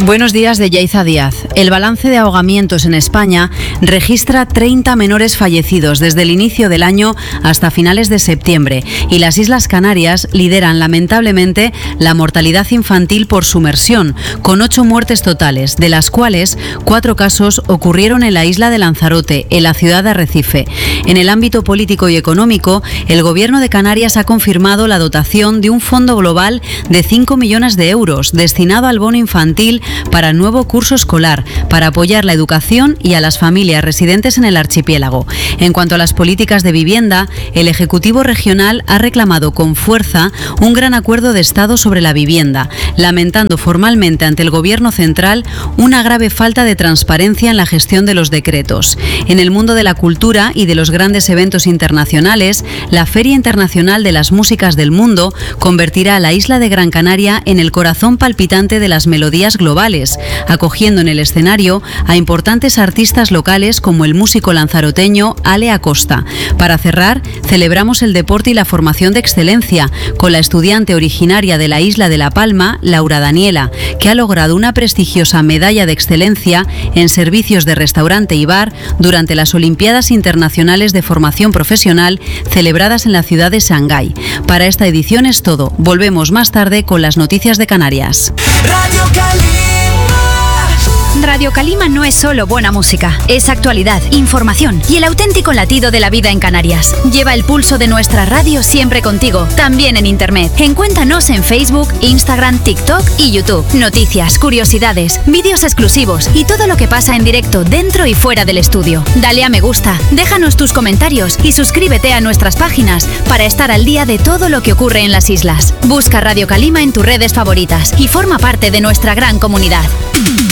Buenos días, de Yaiza Díaz. El balance de ahogamientos en España registra 30 menores fallecidos desde el inicio del año hasta finales de septiembre, y las Islas Canarias lideran lamentablemente la mortalidad infantil por sumersión, con 8 muertes totales, de las cuales 4 casos ocurrieron en la isla de Lanzarote, en la ciudad de Arrecife. En el ámbito político y económico, el Gobierno de Canarias ha confirmado la dotación de un fondo global de 5 millones de euros destinado al bono infantil para el nuevo curso escolar, para apoyar la educación y a las familias residentes en el archipiélago. En cuanto a las políticas de vivienda, el Ejecutivo Regional ha reclamado con fuerza un gran acuerdo de Estado sobre la vivienda, lamentando formalmente ante el Gobierno central una grave falta de transparencia en la gestión de los decretos. En el mundo de la cultura y de los grandes eventos internacionales, la Feria Internacional de las Músicas del Mundo convertirá a la isla de Gran Canaria en el corazón palpitante de las melodías globales, acogiendo en el escenario a importantes artistas locales como el músico lanzaroteño Ale Acosta. Para cerrar, celebramos el deporte y la formación de excelencia con la estudiante originaria de la isla de La Palma, Laura Daniela, que ha logrado una prestigiosa medalla de excelencia en servicios de restaurante y bar durante las Olimpiadas Internacionales de Formación Profesional celebradas en la ciudad de Shanghái. Para esta edición es todo. Volvemos más tarde con las noticias de Canarias. Radio Calima no es solo buena música, es actualidad, información y el auténtico latido de la vida en Canarias. Lleva el pulso de nuestra radio siempre contigo, también en internet. Encuéntranos en Facebook, Instagram, TikTok y YouTube. Noticias, curiosidades, vídeos exclusivos y todo lo que pasa en directo dentro y fuera del estudio. Dale a me gusta, déjanos tus comentarios y suscríbete a nuestras páginas para estar al día de todo lo que ocurre en las islas. Busca Radio Calima en tus redes favoritas y forma parte de nuestra gran comunidad.